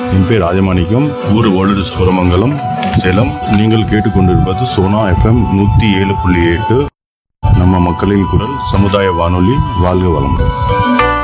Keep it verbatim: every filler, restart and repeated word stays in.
என் பேர் ராஜமாணிக்கம், ஊர் ஓலடு சூரமங்கலம், சேலம். நீங்கள் கேட்டுக்கொண்டிருப்பது சோனா எஃப்எம் நூற்றி ஏழு புள்ளி எட்டு, நம்ம மக்களின் குரல், சமுதாய வானொலி. வாழ்க வளமுடன்.